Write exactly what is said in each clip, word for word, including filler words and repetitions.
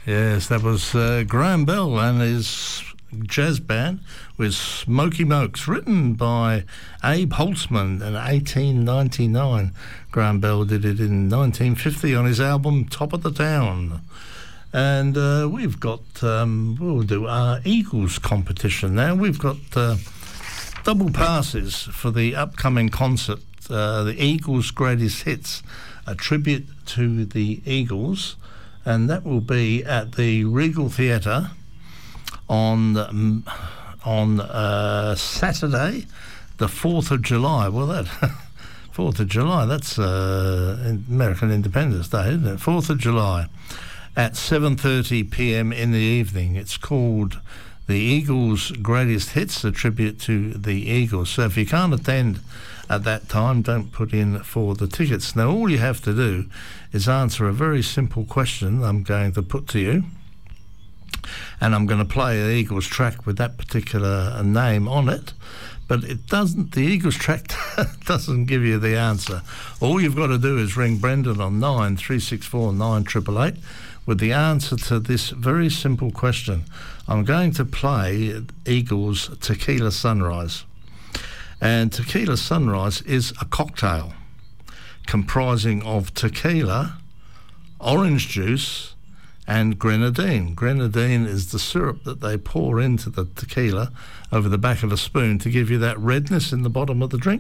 Yes, that was uh, Graham Bell and his jazz band with Smoky Mokes, written by Abe Holtzman in eighteen ninety-nine. Graham Bell did it in nineteen fifty on his album Top of the Town. And uh, we've got, um, we'll do our Eagles competition now. We've got uh, double passes for the upcoming concert, uh, the Eagles Greatest Hits, a tribute to the Eagles. And that will be at the Regal Theatre on um, on uh, Saturday, the fourth of July. Well, that fourth of July, that's uh, American Independence Day, isn't it? fourth of July at seven thirty p.m. in the evening. It's called the Eagles Greatest Hits, a tribute to the Eagles. So if you can't attend at that time, don't put in for the tickets. Now, all you have to do is answer a very simple question I'm going to put to you, and I'm going to play the Eagles track with that particular name on it, but it doesn't, the Eagles track doesn't give you the answer. All you've got to do is ring Brendan on nine three six four nine eight eight eight with the answer to this very simple question. I'm going to play Eagles Tequila Sunrise. And Tequila Sunrise is a cocktail comprising of tequila, orange juice, and grenadine. Grenadine is the syrup that they pour into the tequila over the back of a spoon to give you that redness in the bottom of the drink.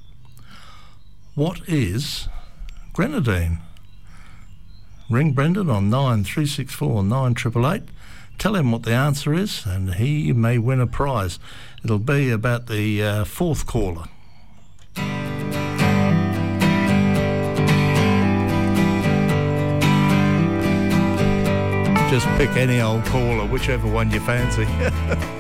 What is grenadine? Ring Brendan on nine three six four nine eight eight eight. Tell him what the answer is, and he may win a prize. It'll be about the uh, fourth caller. Just pick any old caller, whichever one you fancy.